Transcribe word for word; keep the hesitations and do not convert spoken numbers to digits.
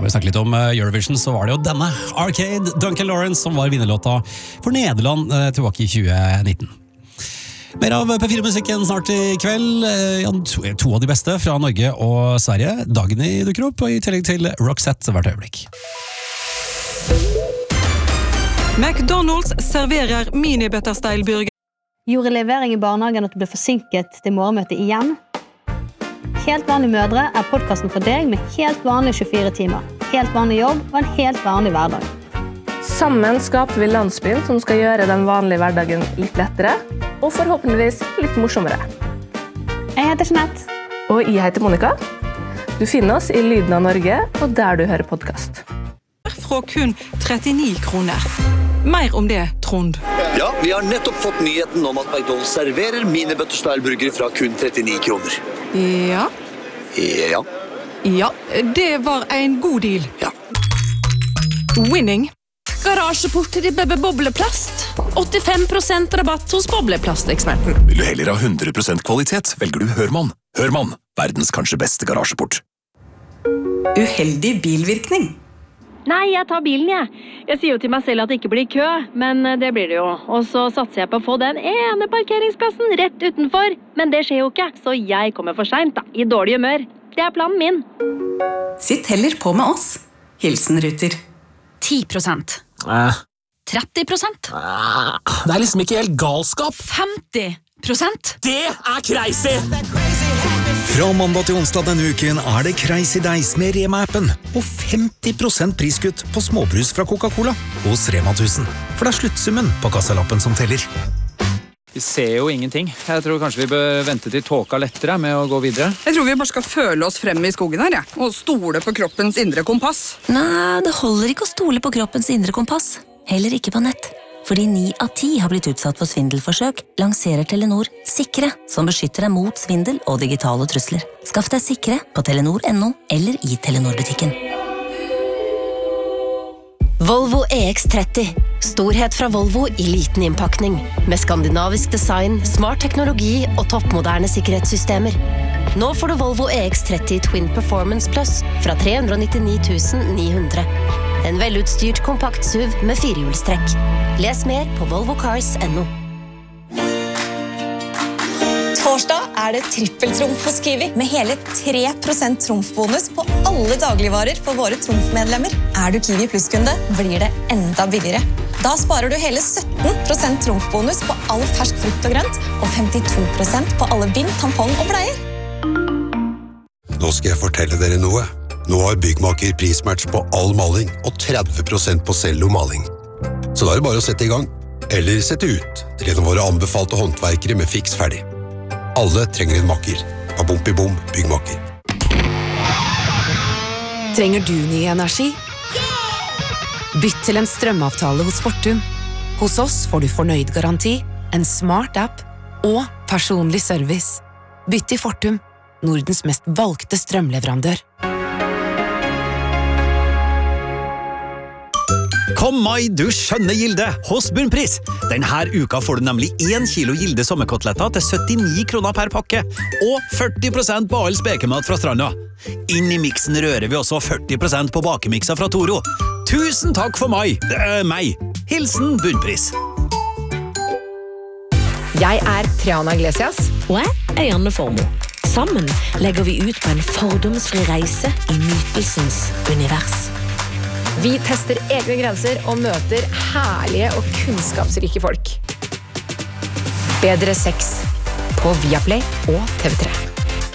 Når vi snakket litt om Eurovision, så var det jo denne Arcade, Duncan Lawrence, som var vinnerlåta for Nederland tilbake i tjue nitten. Mer av P fire-musikken snart i kveld. Ja, to, to av de beste fra Norge og Sverige. Dagny dukker opp, og i tillegg til Roxette hvert øyeblikk. McDonald's serverer mini-butterstyle-burger. Gjorde levering i barnehagen at du ble forsinket til morgenmøtet igjen? Helt vanlige mødre er podcasten for deg med helt vanlige tjuefire timer. Helt vanlig jobb og en helt vanlig hverdag. Sammen skaper vi landsbyen som skal gjøre den vanlige hverdagen litt lettere, og forhåpentligvis litt morsommere. Jeg heter Jeanette. Og jeg heter Monica. Du finner oss i Lyden av Norge, og der du hører podcast. Fra kun trettini kroner. Mer om det, Trond. Ja, vi har nettopp fått nyheten om at McDonald's serverer mini-butterstyle-burger fra kun trettini kroner. Ja. Ja. Ja, det var en god deal. Ja. Winning. Garasjeport til Bebbe Bobleplast. åttifem prosent rabatt hos Bobleplasteksperten. Vil du heller ha hundre prosent kvalitet, velger du Hørmann. Hørmann, verdens kanskje beste garasjeport. Uheldig bilvirkning. Nei, jeg tar bilen, jeg. Jeg sier jo til meg selv at det ikke blir kø, men det blir det jo. Og så satser jeg på å få den ene parkeringsplassen rett utenfor. Men det skjer jo ikke, så jeg kommer for sent da, i dårlig humør. Det er planen min. Sitt heller på med oss. Hilsen Ruter. ti prosent. Eh. tretti prosent. Eh. Det er liksom ikke helt galskap. femti prosent. Det er crazy! Fra mandag til onsdag denne uken er det Crazy Days med Rema-appen og femti prosent priskutt på småbrus fra Coca-Cola hos Rema tusen. For det er sluttsummen på kassalappen som teller. Vi ser jo ingenting. Jeg tror kanskje vi bør vente til tåka lettere med å gå videre. Jeg tror vi bare skal føle oss frem i skogen her, ja. Og stole på kroppens indre kompass. Nei, det holder ikke å stole på kroppens indre kompass. Heller ikke på nett. Fordi ni av ti har blitt utsatt for svindelforsøk, lanserer Telenor Sikre, som beskytter deg mot svindel og digitale trusler. Skaff deg Sikre på telenor punktum no eller i Telenor-butikken. Volvo E X tretti. Storhet fra Volvo i liten innpakning. Med skandinavisk design, smart teknologi og toppmoderne sikkerhetssystemer. Nå får du Volvo E X tretti Twin Performance Plus fra tre hundre nittini tusen ni hundre. En velutstyrt kompakt S U V med firehjulstrekk. Les mer på volvo cars punktum no. Torsdag er det trippeltrumf hos Kiwi, med hele tre prosent trumfbonus på alle dagligvarer for våre trumfmedlemmer. Er du Kiwi Plus-kunde, blir det enda billigere. Da sparer du hele sytten prosent trumfbonus på all fersk frukt og grønt, og femtito prosent på alle bind, tampong og bleier. Nå skal jeg fortelle dere noe. Nå har Byggmaker prismatch på all maling og tretti prosent på cello-maling. Så da er det bare å sette i gang, eller sette ut, til en av våre anbefalte håndverkere med fiks ferdig. Alle trenger en makker. Babompi-bom, Byggmaker. Trenger du ny energi? Bytt til en strømavtale hos Fortum. Hos oss får du fornøyd garanti, en smart app og personlig service. Bytt til Fortum, Nordens mest valgte strømleverandør. Kom mai, du skjønne Gilde, hos Bunnpris. Denne uka får du nemlig én kilo Gilde sommerkoteletter til syttini kroner per pakke, og førti prosent på all spekemat fra stranda. Inn i miksen rører vi også førti prosent på bakemikser fra Toro. Tusen takk for mai, det er meg. Hilsen Bunnpris. Jeg er Triana Iglesias. Og jeg er Janne Formoe. Sammen legger vi ut på en fordomsfri reise i nytelsens univers. Vi tester egne grenser og møter herlige og kunnskapsrike folk. Bedre sex på Viaplay og T V tre.